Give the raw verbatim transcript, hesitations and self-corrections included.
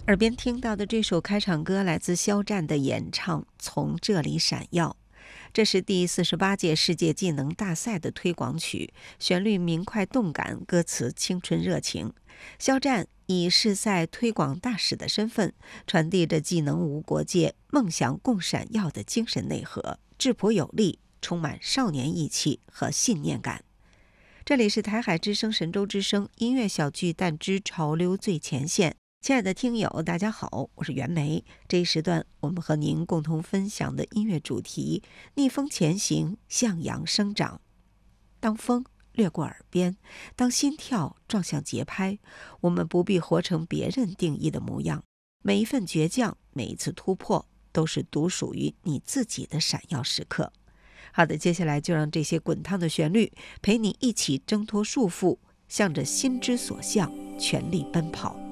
耳边听到的这首开场歌来自肖战的演唱《从这里闪耀》，这是第四十八届世界技能大赛的推广曲，旋律明快动感，歌词青春热情。肖战以世赛推广大使的身份，传递着技能无国界、梦想共闪耀的精神内核，质朴有力，充满少年意气和信念感。这里是台海之声、神州之声音乐小巨蛋之潮流最前线。亲爱的听友，大家好，我是袁枚。这一时段，我们和您共同分享的音乐主题：逆风前行，向阳生长。当风掠过耳边，当心跳撞向节拍，我们不必活成别人定义的模样。每一份倔强，每一次突破，都是独属于你自己的闪耀时刻。好的，接下来就让这些滚烫的旋律陪你一起挣脱束缚，向着心之所向全力奔跑。